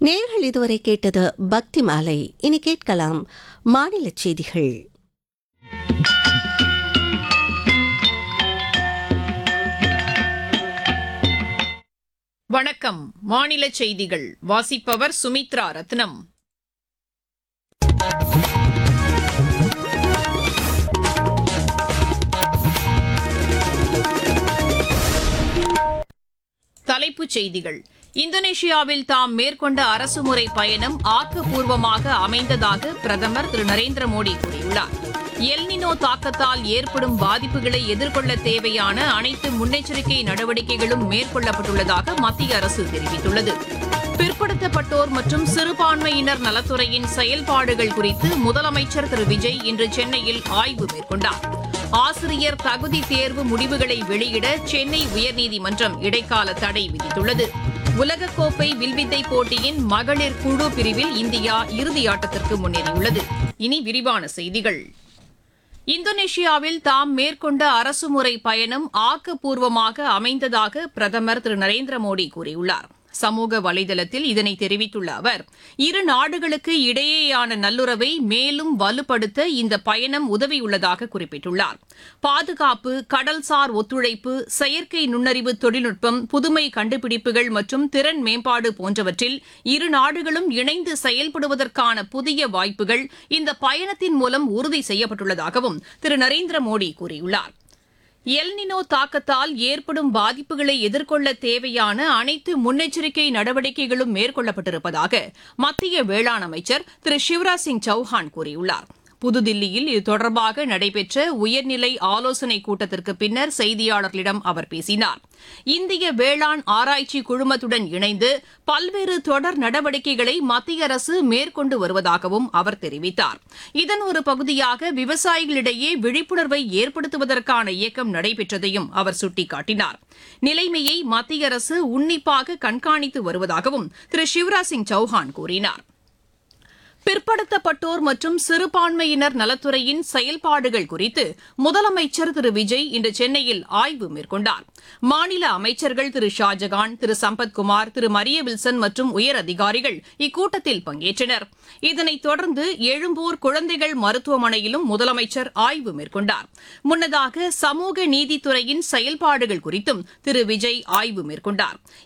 நேயர்கள் இதுவரை கேட்டது பக்தி மாலை. இனி கேட்கலாம் மாநில செய்திகள். வணக்கம். மாநில செய்திகள் வாசிப்பவர் சுமித்ரா ரத்னம். தலைப்புச் செய்திகள். இந்தோனேஷியாவில் தாம் மேற்கொண்ட அரசுமுறை பயணம் ஆக்கப்பூர்வமாக அமைந்ததாக பிரதமர் திரு நரேந்திர மோடி கூறியுள்ளார். எல்னினோ தாக்கத்தால் ஏற்படும் பாதிப்புகளை எதிர்கொள்ள தேவையான அனைத்து முன்னெச்சரிக்கை நடவடிக்கைகளும் மேற்கொள்ளப்பட்டுள்ளதாக மத்திய அரசு தெரிவித்துள்ளது. பிற்படுத்தப்பட்டோர் மற்றும் சிறுபான்மையினர் நலத்துறையின் செயல்பாடுகள் குறித்து முதலமைச்சர் திரு விஜய் இன்று சென்னையில் ஆய்வு மேற்கொண்டார். ஆசிரியர் தகுதி தேர்வு முடிவுகளை வெளியிட சென்னை உயர்நீதிமன்றம் இடைக்கால தடை விதித்துள்ளது. உலகக்கோப்பை வில்வித்தை போட்டியின் மகளிர் குழு பிரிவில் இந்தியா இறுதியாட்டத்திற்கு முன்னேறியுள்ளது. இனி விரிவான செய்திகள். இந்தோனேஷியாவில் தாம் மேற்கொண்ட அரசுமுறை பயணம் ஆக்கப்பூர்வமாக அமைந்ததாக பிரதமர் திரு நரேந்திர மோடி கூறியுள்ளார். சமூக வலைதளத்தில் இதனை தெரிவித்துள்ள அவர், இரு நாடுகளுக்கு இடையேயான நல்லுறவை மேலும் வலுப்படுத்த இந்த பயணம் உதவியுள்ளதாக குறிப்பிட்டுள்ளார். பாதுகாப்பு, கடல்சார் ஒத்துழைப்பு, செயற்கை நுண்ணறிவு தொழில்நுட்பம், புதுமை கண்டுபிடிப்புகள் மற்றும் திறன் மேம்பாடு போன்றவற்றில் இரு நாடுகளும் இணைந்து செயல்படுவதற்கான புதிய வாய்ப்புகள் இந்த பயணத்தின் மூலம் உறுதி செய்யப்பட்டுள்ளதாகவும் திரு நரேந்திர மோடி கூறியுள்ளார். எல்னினோ தாக்கத்தால் ஏற்படும் பாதிப்புகளை எதிர்கொள்ள தேவையான அனைத்து முன்னெச்சரிக்கை நடவடிக்கைகளும் மேற்கொள்ளப்பட்டிருப்பதாக மத்திய வேளாண் அமைச்சர் திரு சிவராஜ் சிங் சௌஹான் கூறியுள்ளார். புதுதில்லியில் இது தொடர்பாக நடைபெற்ற உயர்நிலை ஆலோசனைக் கூட்டத்திற்கு பின்னர் செய்தியாளர்களிடம் அவர் பேசினார். இந்திய வேளாண் ஆராய்ச்சி குழுமத்துடன் இணைந்து பல்வேறு தொடர் நடவடிக்கைகளை மத்திய அரசு மேற்கொண்டு வருவதாகவும் அவர் தெரிவித்தார். இதன் ஒரு பகுதியாக விவசாயிகளிடையே விழிப்புணர்வை ஏற்படுத்துவதற்கான இயக்கம் நடைபெற்றதையும் அவர் சுட்டிக்காட்டினார். நிலைமையை மத்திய அரசு உன்னிப்பாக கண்காணித்து வருவதாகவும் திரு சிவராஜ் சிங் சௌஹான் கூறினார். பிற்படுத்தப்பட்டோர் மற்றும் சிறுபான்மையினர் நலத்துறையின் செயல்பாடுகள் குறித்து முதலமைச்சர் திரு விஜய் இன்று சென்னையில் ஆய்வு மேற்கொண்டார். மாநில அமைச்சர்கள் திரு ஷாஜகான், திரு சம்பத்குமார், திரு மரிய வில்சன் மற்றும் உயர் அதிகாரிகள் இக்கூட்டத்தில் பங்கேற்றனர். இதனைத் தொடர்ந்து எழும்பூர் குழந்தைகள் மருத்துவமனையிலும் முதலமைச்சர் ஆய்வு மேற்கொண்டார். முன்னதாக சமூக நீதித்துறையின் செயல்பாடுகள் குறித்தும் திரு விஜய் ஆய்வு மேற்கொண்டார்.